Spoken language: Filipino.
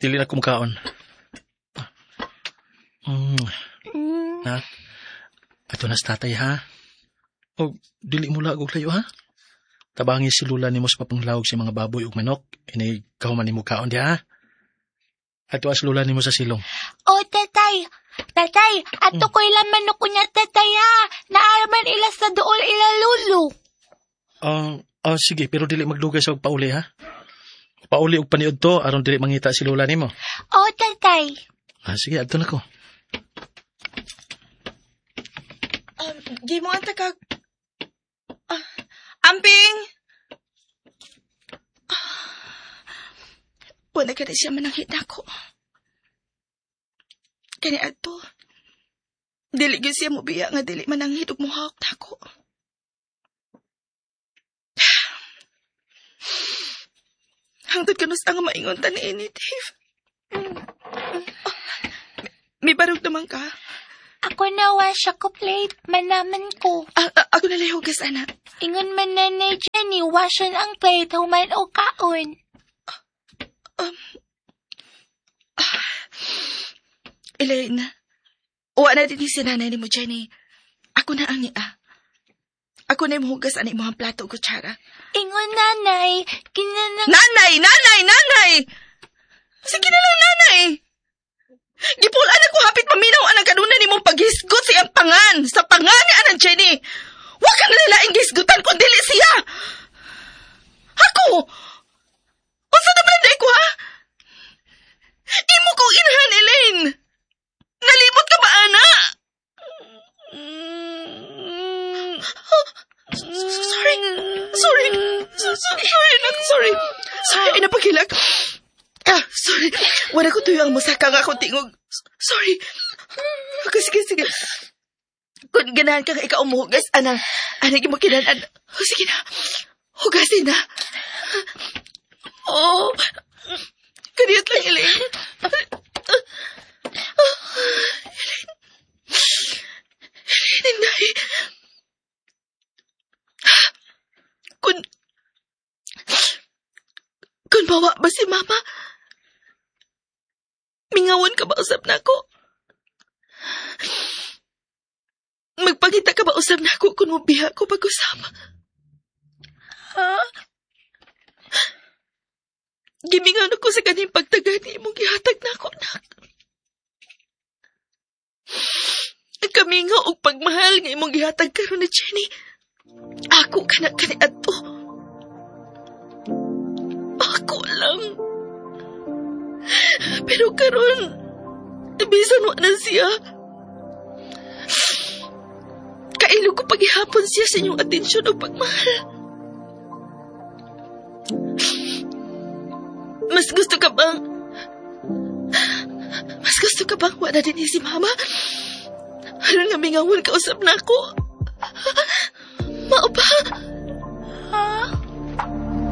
Dili na kumakaon. Na, ato na sa tatay ha. O, dili mo lagog layo ha. Tabangi si Lula ni mo sa papanglawag si mga baboy ug manok. Ini kahuman ni mo kaon di ha. Ato as Lula ni mo sa silong. O, tatay. Tatay, ato ko ilang manok ko niya, tatay ha. Naaraman ila sa dool ila lulo. Sige, pero dili magdugay sa pauli ha. Pauli og paniud to, aron dili mangita si Lula ni mo. O, tatay. Sige, ato na ko. Di mo ang takag. Amping! Wala ka na siya mananghit ako. Kani ato. Dili gyud siya mubiya nga dili mananghit og muhawak nako. Hangtod ka nusta nga maingon ta niini, Dave. May barog naman ka. Ako na wash ako plate, manaman ko. Ako na lihugas, anak. Ingon man na ni Jenny, washan ang plate, human o kaon. Elaine, uwa na din si nanay ni mo, Jenny. Ako na ang niya. Ako na yung hugas ani mo ang plato o kutsara. Ingon nanay, kinanang... Nanay! Sige na lang, nanay! Gipulaan ako hapit paminaw anang kanuna ni mong paghisgot siyang pangan. Sa pangan ni anang Jenny. Huwag kang lalaing gisgutan kung dili siya. Ako! Unsa naman na ko, ha? Di mo ko inahan, Elaine. Nalimot ka ba, ana? Sorry, napagilak. Sorry. Wala ko tuyo ang musaka nga akong tingog. Sorry. Okay, sige. Kung ganahan ka nga ikaw umuhugas, anang mo kinanan. Sige na. Hugasin na. Kaniyot lang, Elaine. Elaine, Inday. Kung bawa ba si Mama? Mingawan ka ba usap na ako? Magpakita ka ba usap na ako kung mubiha ko pag-usama? Ha? Gimingan ako sa kaning pagtagani mong gihatag na ako, nak. Kamingaw og pagmahal nga imong gihatag karon ni Jenny. Ako kana kani adto. Ako lang. Pero karon, bisan wa na siya. Kailog ko paghihapon siya sa inyong atensyon o pagmahal. Mas gusto ka bang wala din si Mama? Aron nga mingawan ka usap na ako. Mao ba? Ha?